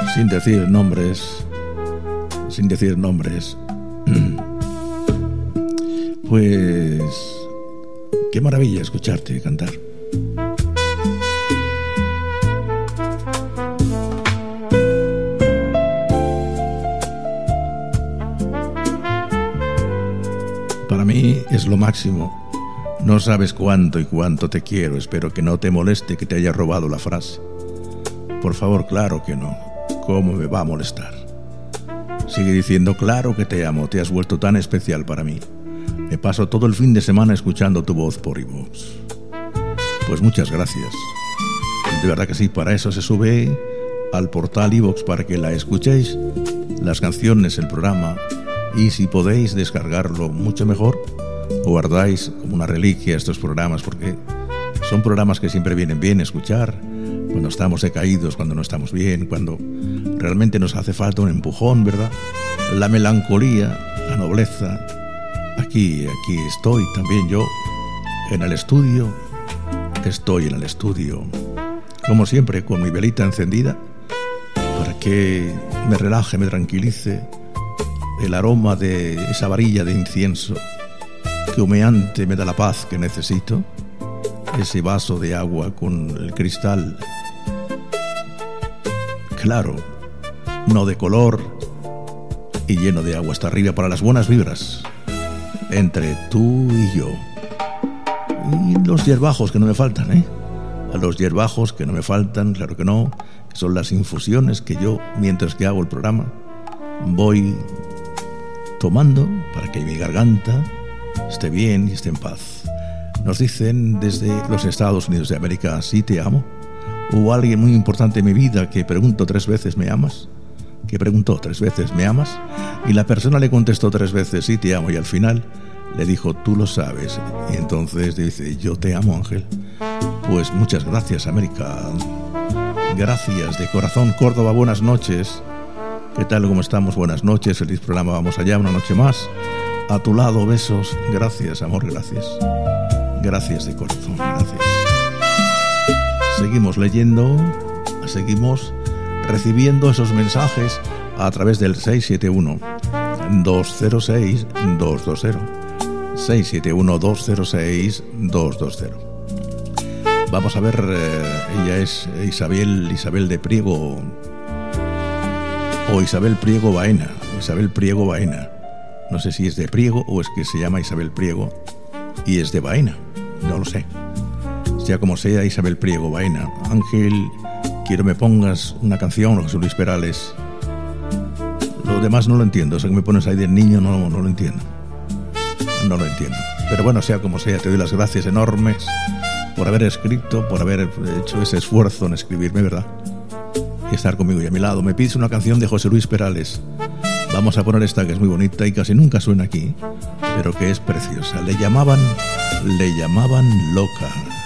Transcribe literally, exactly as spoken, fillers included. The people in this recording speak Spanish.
sin decir nombres, sin decir nombres, pues qué maravilla escucharte cantar. Para mí es lo máximo. No sabes cuánto y cuánto te quiero. Espero que no te moleste que te haya robado la frase. Por favor, claro que no. ¿Cómo me va a molestar? Sigue diciendo, claro que te amo. Te has vuelto tan especial para mí. Me paso todo el fin de semana escuchando tu voz por iVoox. Pues muchas gracias. De verdad que sí, para eso se sube al portal iVoox para que la escuchéis, las canciones, el programa, y si podéis descargarlo mucho mejor, guardáis como una reliquia estos programas, porque son programas que siempre vienen bien escuchar cuando estamos decaídos, cuando no estamos bien, cuando realmente nos hace falta un empujón, ¿verdad? La melancolía, la nobleza. Aquí, aquí estoy también yo en el estudio, estoy en el estudio, como siempre, con mi velita encendida para que me relaje, me tranquilice el aroma de esa varilla de incienso que humeante me da la paz que necesito. Ese vaso de agua con el cristal claro, no de color, y lleno de agua hasta arriba para las buenas vibras entre tú y yo. Y los hierbajos que no me faltan, ¿eh? A los hierbajos que no me faltan, claro que no, que son las infusiones que yo, mientras que hago el programa, voy tomando para que mi garganta esté bien y esté en paz. Nos dicen desde los Estados Unidos de América, sí te amo. Hubo alguien muy importante en mi vida que preguntó tres veces, ¿me amas? Que preguntó tres veces, ¿me amas? Y la persona le contestó tres veces, sí te amo, y al final le dijo, tú lo sabes. Y entonces dice, yo te amo, Ángel. Pues muchas gracias, América. Gracias de corazón. Córdoba, buenas noches. ¿Qué tal? ¿Cómo estamos? Buenas noches, feliz programa, vamos allá, una noche más. A tu lado, besos. Gracias, amor, gracias. Gracias de corazón, gracias. Seguimos leyendo, seguimos recibiendo esos mensajes a través del seis siete uno, dos cero seis, dos dos cero. seis siete uno, dos cero seis, dos dos cero. Vamos a ver, eh, ella es Isabel, Isabel de Priego, o Isabel Priego Baena, Isabel Priego Baena. No sé si es de Priego o es que se llama Isabel Priego y es de Baena, no lo sé. Sea como sea, Isabel Priego Baena. Ángel, quiero me pongas una canción, José Luis Perales. Lo demás no lo entiendo, eso que me pones ahí de niño no, no lo entiendo. No lo entiendo. Pero bueno, sea como sea, te doy las gracias enormes por haber escrito, por haber hecho ese esfuerzo en escribirme, ¿verdad? Y estar conmigo y a mi lado. Me pides una canción de José Luis Perales. Vamos a poner esta que es muy bonita y casi nunca suena aquí, pero que es preciosa. Le llamaban, le llamaban loca.